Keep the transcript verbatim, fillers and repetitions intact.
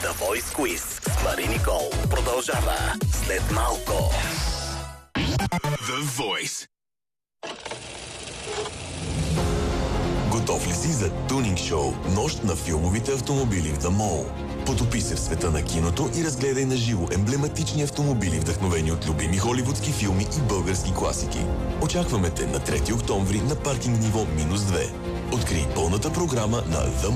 The Voice Quiz с Мари Никол продължава след малко. The Voice. Готов ли си за тунинг шоу Нощ на филмовите автомобили в The Mall? Потопи се в света на киното и разгледай на живо емблематични автомобили, вдъхновени от любими холивудски филми и български класики. Очакваме те на трети октомври на паркинг ниво минус две. Открий пълната програма на The Mall.